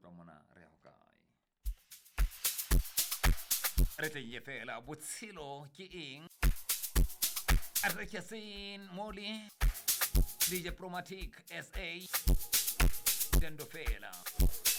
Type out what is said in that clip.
utlwa mona re ho kae. Re tle fela botshelo ke eng. Atrekesin Molly DJ Promatic SA Dendo fela